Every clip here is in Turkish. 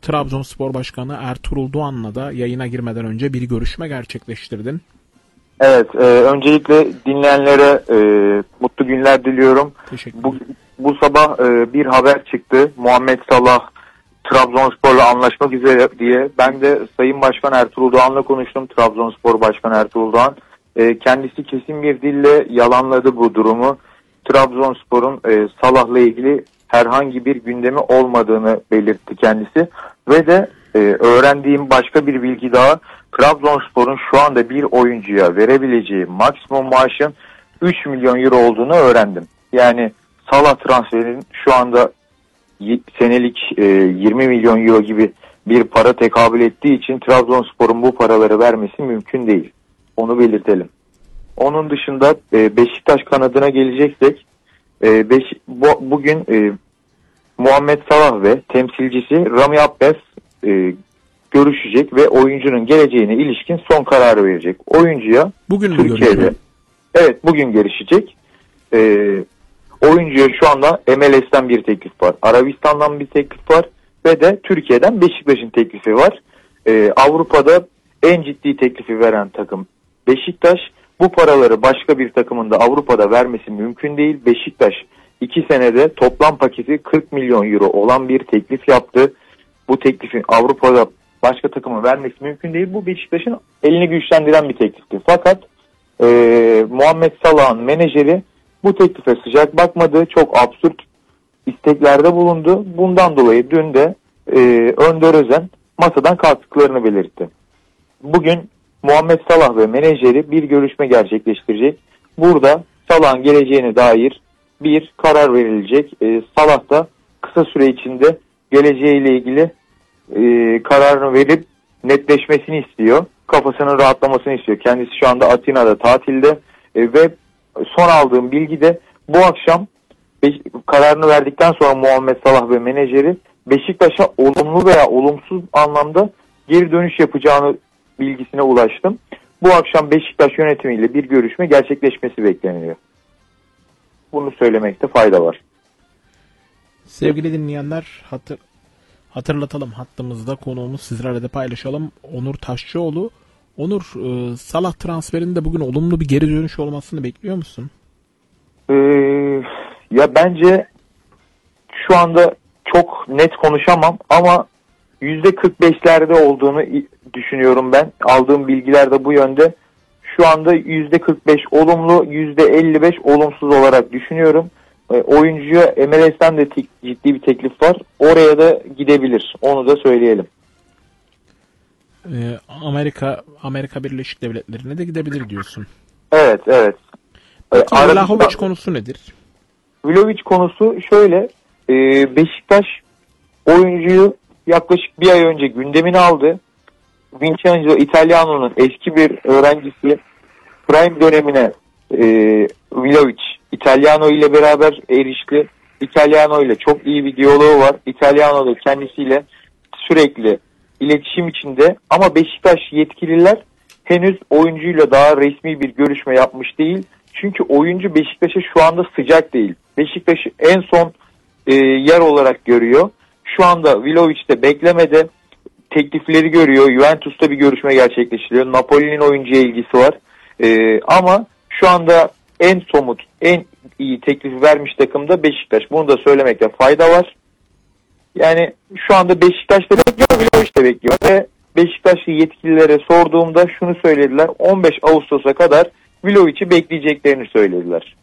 Trabzonspor Başkanı Ertuğrul Doğan'la da yayına girmeden önce bir görüşme gerçekleştirdin. Evet, öncelikle dinleyenlere mutlu günler diliyorum. Bu sabah bir haber çıktı. Muhammed Salah Trabzonspor'la anlaşmak üzere diye. Ben de Sayın Başkan Ertuğrul Doğan'la konuştum. Trabzonspor Başkanı Ertuğrul Doğan. Kendisi kesin bir dille yalanladı bu durumu. Trabzonspor'un Salah'la ilgili herhangi bir gündemi olmadığını belirtti kendisi. Ve de öğrendiğim başka bir bilgi daha, Trabzonspor'un şu anda bir oyuncuya verebileceği maksimum maaşın 3 milyon euro olduğunu öğrendim. Yani Salah transferinin şu anda senelik 20 milyon euro gibi bir para tekabül ettiği için Trabzonspor'un bu paraları vermesi mümkün değil. Onu belirtelim. Onun dışında Beşiktaş kanadına geleceksek, bugün Muhammed Salah ve temsilcisi Rami Abbas görüşecek ve oyuncunun geleceğine ilişkin son kararı verecek. Oyuncuya bugün Türkiye'de, evet, bugün görüşecek. Oyuncuya şu anda MLS'ten bir teklif var, Arabistan'dan bir teklif var ve de Türkiye'den Beşiktaş'ın teklifi var. Avrupa'da en ciddi teklifi veren takım Beşiktaş. Bu paraları başka bir takımın da Avrupa'da vermesi mümkün değil. Beşiktaş 2 senede toplam paketi 40 milyon euro olan bir teklif yaptı. Bu teklifin Avrupa'da başka takımın vermesi mümkün değil. Bu Beşiktaş'ın elini güçlendiren bir teklifti. Fakat Muhammed Salah'ın menajeri bu teklife sıcak bakmadı. Çok absürt isteklerde bulundu. Bundan dolayı dün de Önder Özen masadan kalktıklarını belirtti. Bugün Muhammed Salah ve menajeri bir görüşme gerçekleştirecek. Burada Salah'ın geleceğine dair bir karar verilecek. Salah da kısa süre içinde geleceğiyle ilgili kararını verip netleşmesini istiyor. Kafasının rahatlamasını istiyor. Kendisi şu anda Atina'da tatilde ve son aldığım bilgi de bu akşam kararını verdikten sonra Muhammed Salah ve menajeri Beşiktaş'a olumlu veya olumsuz anlamda geri dönüş yapacağını bilgisine ulaştım. Bu akşam Beşiktaş yönetimiyle bir görüşme gerçekleşmesi bekleniyor. Bunu söylemekte fayda var. Sevgili dinleyenler, hatırlatalım, hattımızda konuğumuz, sizlerle de paylaşalım, Onur Taşçıoğlu. Onur, Salah transferinde bugün olumlu bir geri dönüş olmasını bekliyor musun? Ya bence şu anda çok net konuşamam ama %45'lerde olduğunu düşünüyorum ben. Aldığım bilgiler de bu yönde. Şu anda %45 olumlu, %55 olumsuz olarak düşünüyorum. Oyuncuya MLS'ten de ciddi bir teklif var. Oraya da gidebilir. Onu da söyleyelim. Amerika Birleşik Devletleri'ne de gidebilir diyorsun. Evet. Peki Vlahovic konusu nedir? Vlahovic konusu şöyle. Beşiktaş oyuncuyu yaklaşık bir ay önce gündemine aldı. Vincenzo Italiano'nun eski bir öğrencisi, prime dönemine Vlahovic Italiano ile beraber erişti. Italiano ile çok iyi bir diyaloğu var. Italiano da kendisiyle sürekli iletişim içinde ama Beşiktaş yetkililer henüz oyuncuyla daha resmi bir görüşme yapmış değil. Çünkü oyuncu Beşiktaş'a şu anda sıcak değil. Beşiktaş'ı en son yer olarak görüyor. Şu anda Vlahovic de beklemede, teklifleri görüyor. Juventus'ta bir görüşme gerçekleştiriyor. Napoli'nin oyuncuya ilgisi var. Ama şu anda en somut, en iyi teklifi vermiş takım da Beşiktaş. Bunu da söylemekte fayda var. Yani şu anda Beşiktaş da bekliyor, Vlahovic de bekliyor. Ve Beşiktaşlı yetkililere sorduğumda şunu söylediler. 15 Ağustos'a kadar Vlahovic'i bekleyeceklerini söylediler.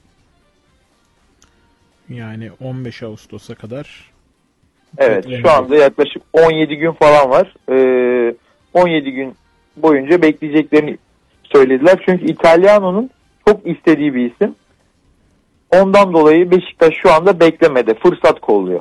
Yani 15 Ağustos'a kadar. Evet, şu anda yaklaşık 17 gün falan var. 17 gün boyunca bekleyeceklerini söylediler. Çünkü Italiano'nun çok istediği bir isim. Ondan dolayı Beşiktaş şu anda beklemede, fırsat kolluyor.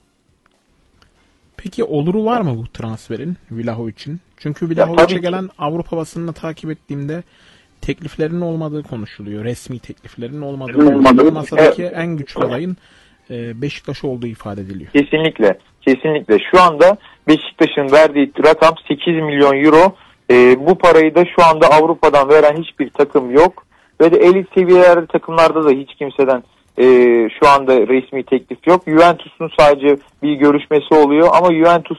Peki oluru var mı bu transferin Vlahovic'in? Çünkü Vlahovic'e gelen Avrupa basınını takip ettiğimde tekliflerin olmadığı konuşuluyor. Resmi tekliflerin olmadığı konuşuluyor. Masadaki en güçlü adayın Beşiktaş olduğu ifade ediliyor. Kesinlikle. Şu anda Beşiktaş'ın verdiği rakam 8 milyon euro. Bu parayı da şu anda Avrupa'dan veren hiçbir takım yok. Ve de elit seviyelerde takımlarda da hiç kimseden şu anda resmi teklif yok. Juventus'un sadece bir görüşmesi oluyor ama Juventus